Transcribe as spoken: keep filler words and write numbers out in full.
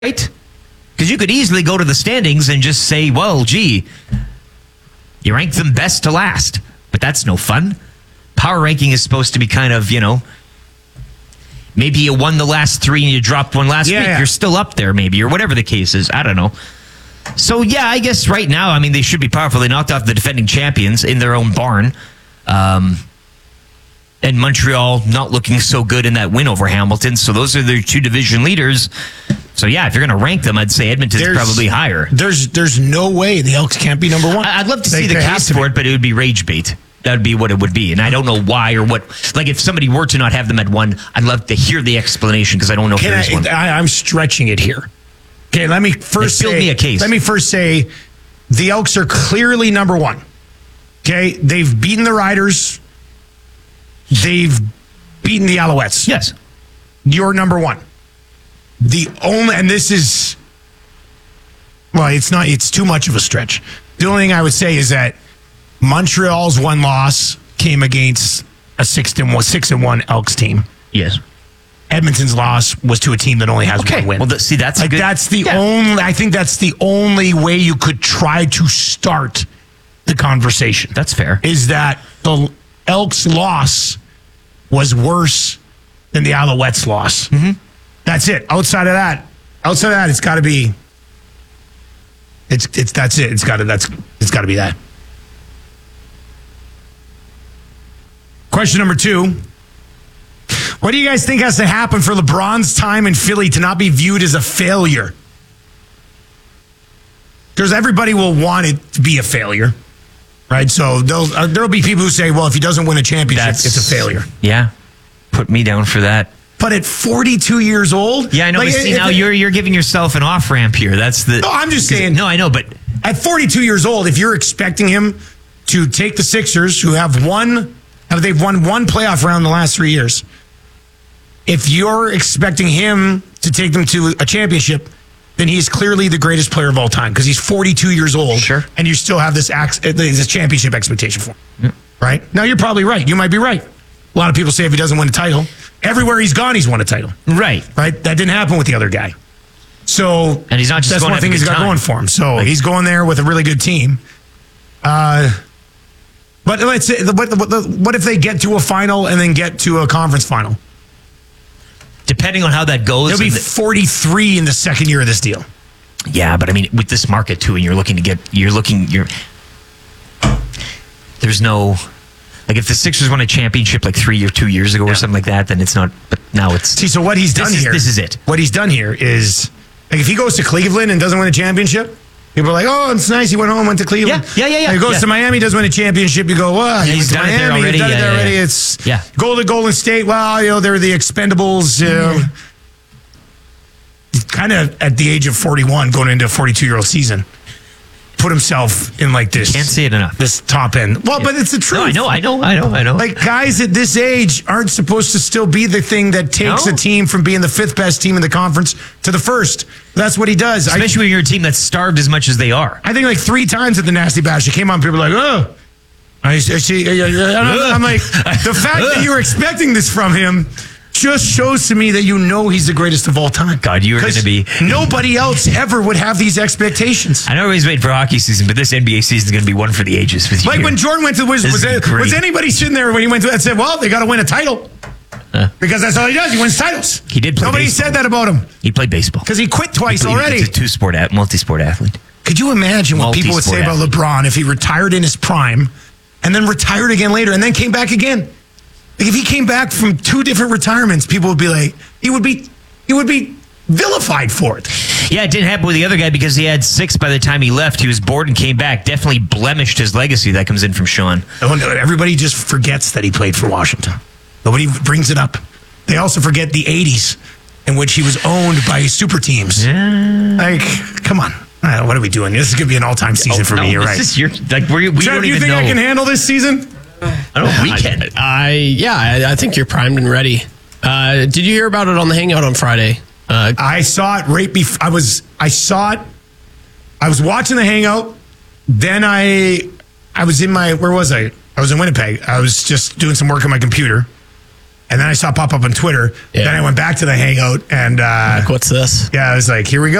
Right? Because you could easily go to the standings and just say, well, gee, you rank them best to last. But that's no fun. Power ranking is supposed to be kind of, you know, maybe you won the last three and you dropped one last yeah, week. Yeah. You're still up there, maybe, or whatever the case is. I don't know. So, yeah, I guess right now, I mean, they should be powerful. They knocked off the defending champions in their own barn. Um, and Montreal not looking so good in that win over Hamilton. So those are their two division leaders. So, yeah, if you're going to rank them, I'd say Edmonton's there's, probably higher. There's there's no way the Elks can't be number one. I'd love to they, see the case for it, but it would be rage bait. That would be what it would be. And I don't know why or what. Like, if somebody were to not have them at one, I'd love to hear the explanation because I don't know if Can there is I, one. I, I'm stretching it here. Okay, let me first build say, me a case. Let me first say the Elks are clearly number one. Okay, they've beaten the Riders. They've beaten the Alouettes. Yes. You're number one. The only, and this is, well, it's not, it's too much of a stretch. The only thing I would say is that Montreal's one loss came against a six and one, six and one Elks team. Yes. Edmonton's loss was to a team that only has Okay. one win. Well, th- see, that's a like good, that's the yeah. only. I think that's the only way you could try to start the conversation. That's fair. Is that the Elks' loss was worse than the Alouettes' loss? Mm-hmm. That's it. Outside of that, outside of that, it's got to be. It's it's that's it. It's got to that's it's got to be that. Question number two. What do you guys think has to happen for LeBron's time in Philly to not be viewed as a failure? Because everybody will want it to be a failure, right? So there'll, uh, there'll be people who say, well, if he doesn't win a championship, That's, it's a failure. Yeah. Put me down for that. But at forty-two years old? Yeah, I know. Like, but see, if, now if, you're you're giving yourself an off ramp here. That's the. No, I'm just saying. No, I know, but At forty-two years old, if you're expecting him to take the Sixers, who have won, they've won one playoff round in the last three years. If you're expecting him to take them to a championship, then he's clearly the greatest player of all time because he's forty-two years old. Sure. And you still have this, ex- this championship expectation for him. Yeah. Right? Now, you're probably right. You might be right. A lot of people say if he doesn't win a title, everywhere he's gone, he's won a title. right. Right? That didn't happen with the other guy. So And he's not just that's going one to have thing a he's good got time. going for him. So Like- he's going there with a really good team. Uh, but let's say, what, what, what if they get to a final and then get to a conference final? Depending on how that goes. He'll be and the- forty-three in the second year of this deal. Yeah, but I mean, with this market too, and you're looking to get, you're looking, you're. There's no, like, if the Sixers won a championship like three or two years ago or something like that, then it's not. But now it's. See, so what he's done this is, here. This is it. What he's done here is, like, if he goes to Cleveland and doesn't win a championship, people are like, oh, it's nice. He went home, went to Cleveland. Yeah, yeah, yeah, yeah. He goes yeah. to Miami, doesn't win a championship. You go, well, he he's went to done it there Miami. already. He's done Yeah, it there yeah, already. yeah. It's Yeah. go to Golden State. Well, you know, they're the Expendables. You know. Kind of at the age of forty-one, going into a forty-two-year-old season, put himself in like this. Can't say it enough. This top end. Well, but it's the truth. No, I know, I know, I know, I know. Like, guys at this age aren't supposed to still be the thing that takes No. a team from being the fifth best team in the conference to the first. That's what he does. I, Especially when you're a team that's starved as much as they are. I think like three times at the Nasty Bash, it came on, people were like, oh. I, I see. I, I, I'm like, the fact that you were expecting this from him just shows to me that you know he's the greatest of all time. God, you are going to be. Nobody else ever would have these expectations. I know everybody's waiting for hockey season, but this N B A season is going to be one for the ages with you. Like when Jordan went to the Wizards, was, This is there, great. was anybody sitting there when he went to that and said, well, they got to win a title? Uh, Because that's all he does. He wins titles. He did play Nobody baseball. said that about him. He played baseball. Because he quit twice He played- already. He's a two-sport, at, multi-sport athlete. Could you imagine what people would say about Multi-sport LeBron if he retired in his prime and then retired again later and then came back again? Like if he came back from two different retirements, people would be like, he would be, he would be vilified for it. Yeah, it didn't happen with the other guy because he had six by the time he left. He was bored and came back. Definitely blemished his legacy. That comes in from Sean. Everybody just forgets that he played for Washington. Nobody brings it up. They also forget the eighties in which he was owned by super teams. Yeah. Like, come on. I don't know, what are we doing? This is going to be an all-time season Oh, for no, me. You're this right. is your, like, we, we Trev, don't do you even think know. I can handle this season? I don't know. We can. I, I yeah, I, I think you're primed and ready. Uh, did you hear about it on the Hangout on Friday? Uh, I saw it right before. I was. I saw it. I was watching the Hangout. Then I, I was in my. Where was I? I was in Winnipeg. I was just doing some work on my computer, And then I saw it pop up on Twitter. Yeah. Then I went back to the hangout and uh, Like, what's this? yeah, I was like, here we go.